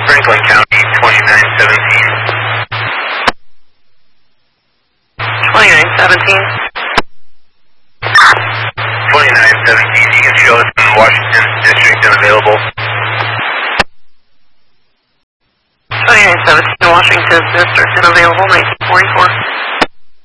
Franklin County, 2917. 2917. 2917, you can show us in Washington District unavailable. 2917, Washington District unavailable, 1944.